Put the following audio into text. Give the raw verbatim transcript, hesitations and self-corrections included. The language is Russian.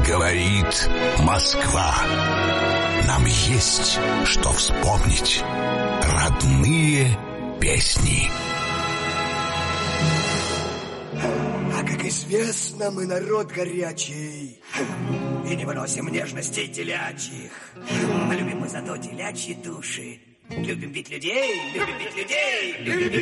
Говорит Москва. Нам есть что вспомнить. Родные песни. А как известно, мы народ горячий и не выносим нежностей телячьих. А любим мы зато телячьи души. Любим бить людей, любим бить людей, любим бить